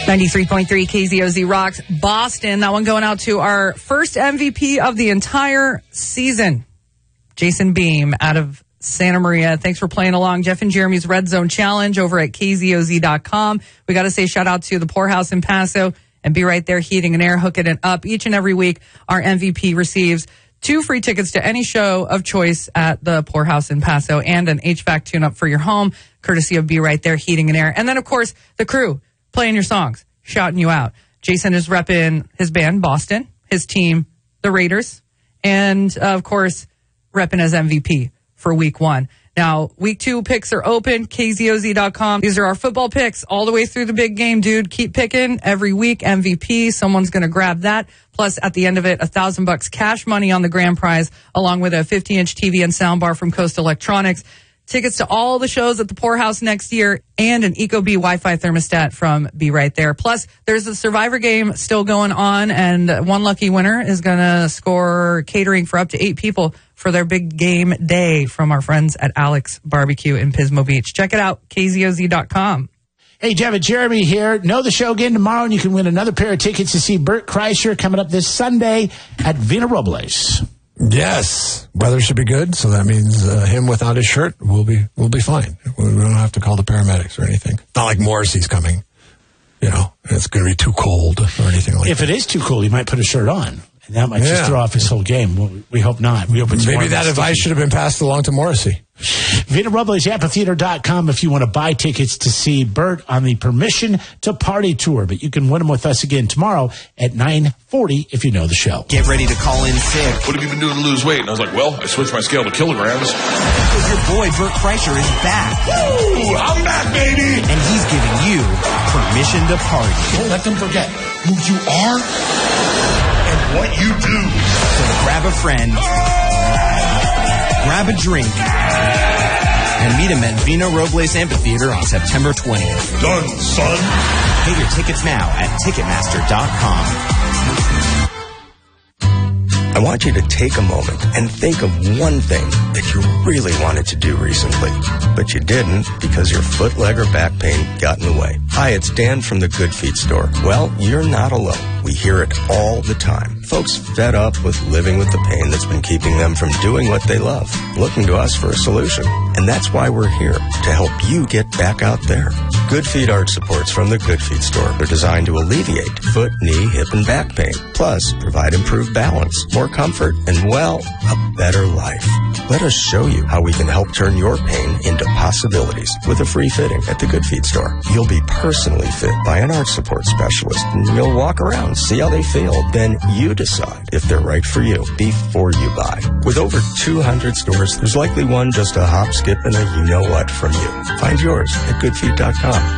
93.3 KZOZ rocks Boston. That one going out to our first MVP of the entire season, Jason Beam out of Santa Maria. Thanks for playing along. Jeff and Jeremy's Red Zone Challenge over at KZOZ.com. We got to say shout out to the Poorhouse in Paso and Be Right There Heating and Air, hooking it up. Each and every week, our MVP receives 2 free tickets to any show of choice at the Poorhouse in Paso and an HVAC tune-up for your home, courtesy of Be Right There Heating and Air. And then, of course, the crew playing your songs, shouting you out. Jason is repping his band, Boston, his team, the Raiders, and, of course, repping as MVP for week 1. Now, week 2 picks are open, KZOZ.com. These are our football picks all the way through the big game, dude. Keep picking every week, MVP. Someone's going to grab that. Plus, at the end of it, $1,000 cash money on the grand prize, along with a 50-inch TV and soundbar from Coast Electronics. Tickets to all the shows at the Poorhouse next year, and an Ecobee Wi-Fi thermostat from Be Right There. Plus, there's a Survivor game still going on, and one lucky winner is going to score catering for up to 8 people for their big game day from our friends at Alex Barbecue in Pismo Beach. Check it out, KZOZ.com. Hey, Jeff and Jeremy here. Know the show again tomorrow, and you can win another pair of tickets to see Bert Kreischer coming up this Sunday at Vina Robles. Yes, weather should be good, so that means him without his shirt will be fine. We don't have to call the paramedics or anything. Not like Morrissey's coming, and it's going to be too cold or anything like that. If it is too cold, he might put a shirt on, and that might just throw off his whole game. Well, we hope not. We hope it's maybe that advice should have been passed along to Morrissey. Vina Robles, Amphitheater.com if you want to buy tickets to see Bert on the Permission to Party tour. But you can win them with us again tomorrow at 9:40 if you know the show. Get ready to call in sick. What have you been doing to lose weight? And I was like, well, I switched my scale to kilograms. Because your boy Bert Kreischer is back. Woo! I'm back, baby! And he's giving you permission to party. Don't let them forget who you are and what you do. So grab a friend. Grab a drink and meet him at Vina Robles Amphitheater on September 20th. Done, son. Get your tickets now at Ticketmaster.com. I want you to take a moment and think of one thing that you really wanted to do recently, but you didn't because your foot, leg, or back pain got in the way. Hi, it's Dan from the Good Feet store. Well, you're not alone. We hear it all the time. Folks fed up with living with the pain that's been keeping them from doing what they love, looking to us for a solution. And that's why we're here, to help you get back out there. Good Feet arch supports from the Good Feet store are designed to alleviate foot, knee, hip, and back pain. Plus, provide improved balance, more comfort, and, well, a better life. Let us show you how we can help turn your pain into possibilities with a free fitting at the Good Feet store. You'll be personally fit by an arch support specialist, and you'll walk around, see how they feel. Then you decide if they're right for you before you buy. With over 200 stores, there's likely one just a hop, skip, and a you-know-what from you. Find yours at goodfeet.com.